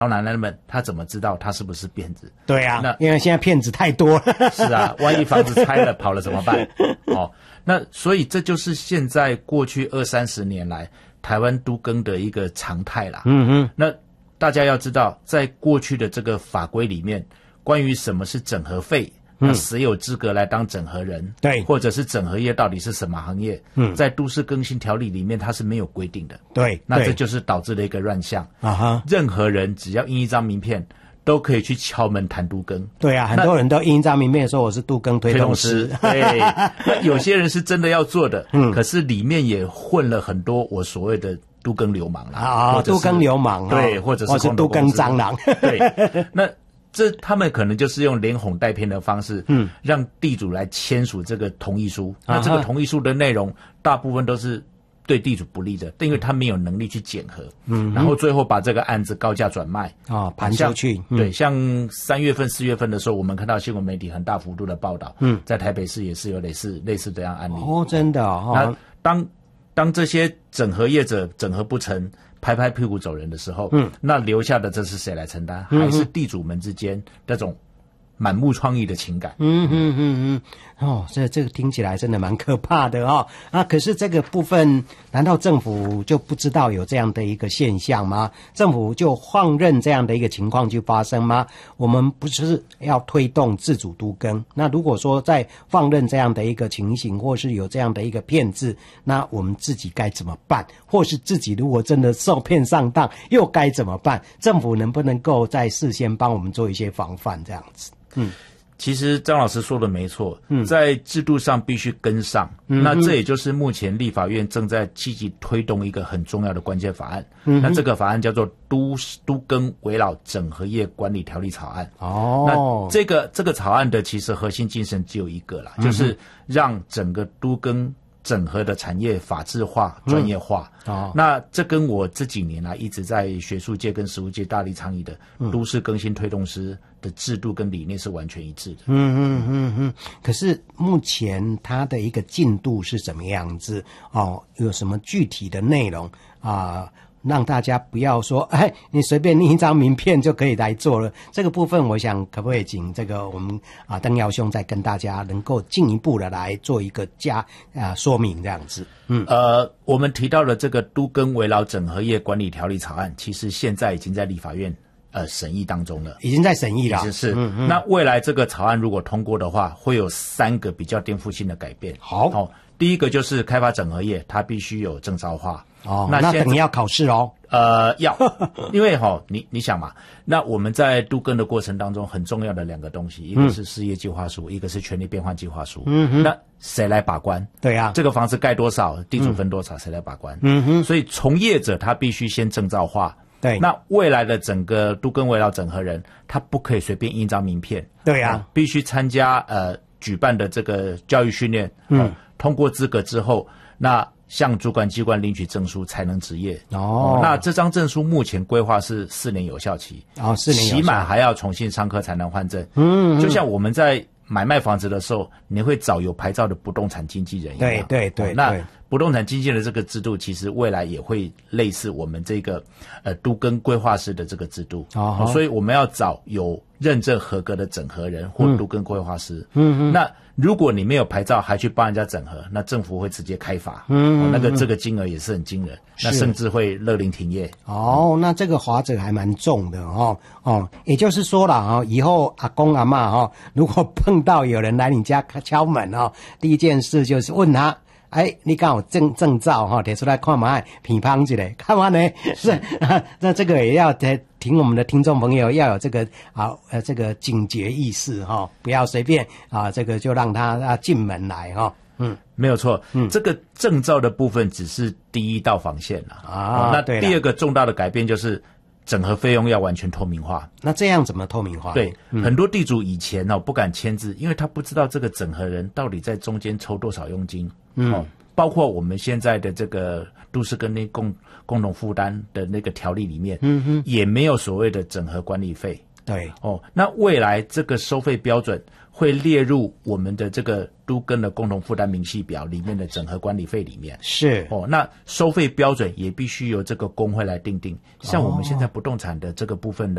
老奶奶们她怎么知道她是不是骗子？ 对啊， 那因为现在骗子太多了。 是啊，万一房子拆了跑了怎么办？那所以这就是现在过去20-30年来台湾都更的一个常态啦。那大家要知道，在过去的这个法规里面，关于什么是整合费，那谁有资格来当整合人？ 对， 或者是整合业到底是什么行业？在都市更新条例里面它是没有规定的。 对， 那这就是导致了一个乱象啊哈。 任何人只要印一张名片，都可以去敲门谈都更。 对啊，很多人都印一张名片说我是都更推动师。 对，那有些人是真的要做的，可是里面也混了很多我所谓的都更流氓啦， 都更流氓， 对，或者是都更蟑螂。 对，那他们可能就是用连哄带骗的方式，让地主来签署这个同意书。那这个同意书的内容大部分都是对地主不利的，因为他没有能力去检核，然后最后把这个案子高价转卖盘出去。 对，像3月份、4月份的时候，我们看到新闻媒体很大幅度的报道，在台北市也是有类似这样案例。 真的哦。 那当这些整合业者整合不成，拍拍屁股走人的时候，那留下的这是谁来承担？还是地主们之间那种满目疮痍的情感？ 这个听起来真的蛮可怕的可是这个部分，难道政府就不知道有这样的一个现象吗？政府就放任这样的一个情况去发生吗？我们不是要推动自主都更，那如果说在放任这样的一个情形，或是有这样的一个骗子，那我们自己该怎么办？或是自己如果真的受骗上当，又该怎么办？政府能不能够在事先帮我们做一些防范这样子？ 其实张老师说的没错，在制度上必须跟上，那这也就是目前立法院正在积极推动一个很重要的关键法案，那这个法案叫做都更危老整合业管理条例草案。那这个草案的其实核心精神只有一个啦，就是让整个都更整合的产业法制化、专业化。那这跟我这几年一直在学术界跟实务界大力倡议的都市更新推动师的制度跟理念是完全一致的。 可是目前它的一个进度是怎么样子？有什么具体的内容让大家不要说你随便印一张名片就可以来做了。这个部分我想可不可以请这个我们邓尧兄再跟大家能够进一步的来做一个说明这样子。 我们提到的这个都更危老整合业管理条例草案，其实现在已经在立法院审议当中了， 已经在审议了。 是。那未来这个草案如果通过的话，会有3个比较颠覆性的改变。好，第一个就是开发整合业，它必须有证照化。 那等于要考试哦。 要，因为你想嘛，那我们在都更的过程当中很重要的2个东西，一个是事业计划书，一个是权利变换计划书。那谁来把关？对啊，这个房子盖多少，地主分多少，谁来把关？所以从业者他必须先证照化。对，那未来的整个都更危老整合人，他不可以随便印一张名片。对啊，必须参加举办的这个教育训练，通过资格之后，那向主管机关领取证书才能执业。那这张证书目前规划是4年有效期。4年有效期，期满还要重新上课才能换证。就像我们在买卖房子的时候，你会找有牌照的不动产经纪人一样。对。那不动产经纪人的这个制度，其实未来也会类似我们这个都更规划师的这个制度。所以我们要找有认证合格的整合人或都更规划师。那如果你没有牌照还去帮人家整合，那政府会直接开罚。这个金额也是很惊人，那甚至会勒令停业。 那这个罚则还蛮重的也就是说了以后阿公阿嬷如果碰到有人来你家敲门第一件事就是问他，你刚好证照提出来看嘛，评判之类，看完呢是那这个也要听我们的听众朋友要有这个这个警觉意识不要随便这个就让他进门来没有错。这个证照的部分只是第一道防线那第2个重大的改变就是整合费用要完全透明化。 那这样怎么透明化？ 对，很多地主以前不敢签字，因为他不知道这个整合人到底在中间抽多少佣金。包括我们现在的这个都市更新共同负担的那个条例里面，也没有所谓的整合管理费。对那未来这个收费标准会列入我们的这个都更的共同负担明细表里面的整合管理费里面。 是那收费标准也必须由这个工会来定定。像我们现在不动产的这个部分